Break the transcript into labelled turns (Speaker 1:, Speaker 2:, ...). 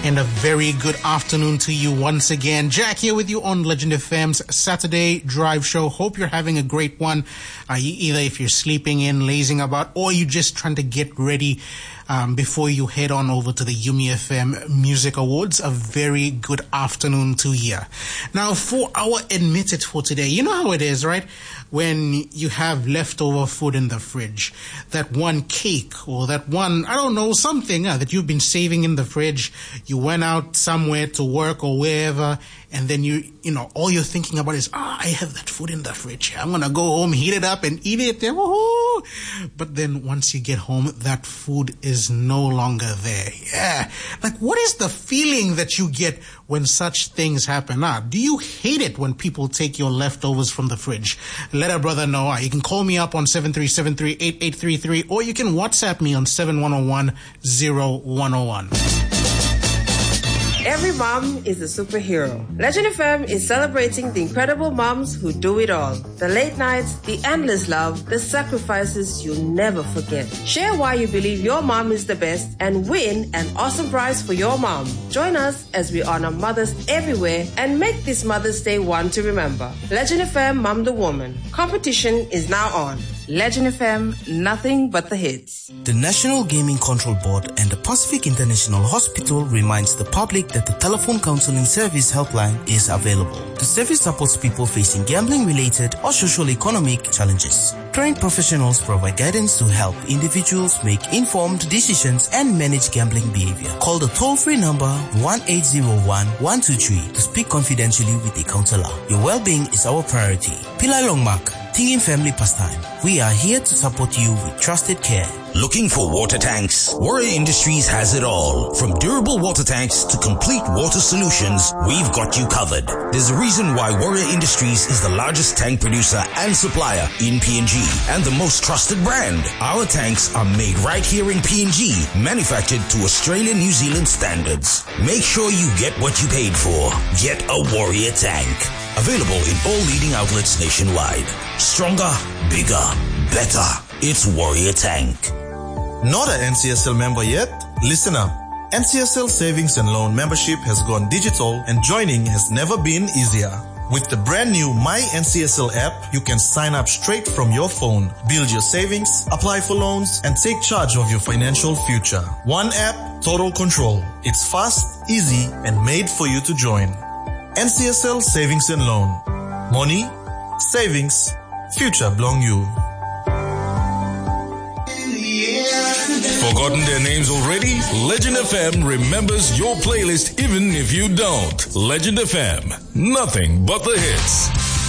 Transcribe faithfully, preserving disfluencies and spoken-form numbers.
Speaker 1: And a very good afternoon to you once again. Jack here with you on Legend F M's Saturday Drive Show. Hope you're having a great one. Uh, either if you're sleeping in, lazing about, or you're just trying to get ready um, before you head on over to the Yumi F M Music Awards. A very good afternoon to you. Now, for our Admit It for today, you know how it is, right? When you have leftover food in the fridge, that one cake or that one, I don't know, something uh, that you've been saving in the fridge, you went out somewhere to work or wherever, and then you, you know, all you're thinking about is, ah, oh, I have that food in the fridge. I'm going to go home, heat it up and eat it. Woo-hoo. But then once you get home, that food is no longer there. Yeah. Like, what is the feeling that you get when such things happen? Ah, do you hate it when people take your leftovers from the fridge? Let a brother know. Ah, you can call me up on seven three seven three, eight eight three three, or you can WhatsApp me on seven one zero one, zero one zero one.
Speaker 2: Every mom is a superhero. Legend F M is celebrating the incredible moms who do it all. The late nights, the endless love, the sacrifices you'll never forget. Share why you believe your mom is the best and win an awesome prize for your mom. Join us as we honor mothers everywhere and make this Mother's Day one to remember. Legend F M Mom the Woman. Competition is now on. Legend F M, nothing but the hits.
Speaker 3: The National Gaming Control Board and the Pacific International Hospital reminds the public that the telephone counseling service helpline is available. The service supports people facing gambling-related or socio-economic challenges. Trained professionals provide guidance to help individuals make informed decisions and manage gambling behavior. Call the toll-free number one eight zero one, one two three to speak confidentially with a counselor. Your well-being is our priority. Pillai Longmark, Tingin Family Pastime. We are here to support you with trusted care.
Speaker 4: Looking for water tanks? Warrior Industries has it all. From durable water tanks to complete water solutions, we've got you covered. There's a reason why Warrior Industries is the largest tank producer and supplier in P N G and the most trusted brand. Our tanks are made right here in P N G, manufactured to Australian New Zealand standards. Make sure you get what you paid for. Get a Warrior tank. Available in all leading outlets nationwide. Stronger, bigger, better. It's Warrior Tank.
Speaker 5: Not an N C S L member yet? Listen up. N C S L Savings and Loan membership has gone digital and joining has never been easier. With the brand new My N C S L app, you can sign up straight from your phone, build your savings, apply for loans, and take charge of your financial future. One app, total control. It's fast, easy, and made for you to join. N C S L Savings and Loan. Money, savings, future belong you.
Speaker 6: Forgotten their names already? Legend F M remembers your playlist even if you don't. Legend F M, nothing but the hits.